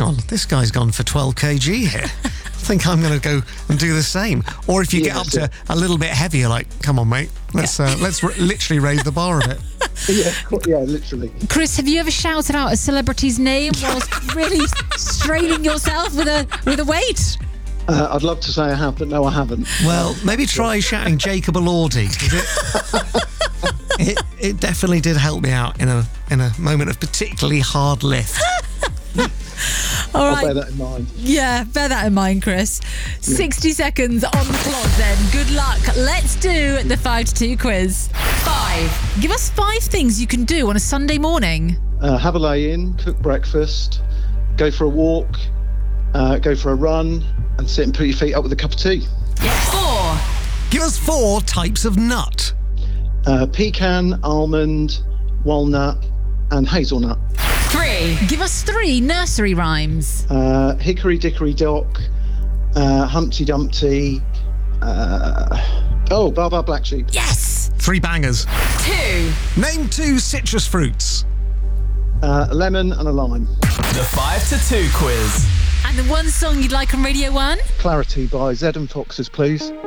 on, this guy's gone for 12 kg here. I think I'm going to go and do the same. Or if you get up to a little bit heavier, like, come on, mate, let's literally raise the bar a bit. Yeah, literally. Chris, have you ever shouted out a celebrity's name whilst really straining yourself with a weight? I'd love to say I have, but no, I haven't. Well, maybe try shouting Jacob Elordi. It definitely did help me out in a moment of particularly hard lift. All right. I'll bear that in mind. Yeah, bear that in mind, Chris. 60 seconds on the clock then. Good luck. Let's do the 5 to 2 quiz. 5. Give us 5 things you can do on a Sunday morning. Have a lay-in, cook breakfast, go for a walk, go for a run, and sit and put your feet up with a cup of tea. 4. Give us 4 types of nut. Pecan, almond, walnut, and hazelnut. 3. Give us 3 nursery rhymes. Hickory dickory dock, Humpty Dumpty, Baa Baa Black Sheep. Yes! 3 bangers. 2. Name 2 citrus fruits. A lemon and a lime. The 5 to 2 quiz. And the one song you'd like on Radio 1? Clarity by Zed and Foxes, please.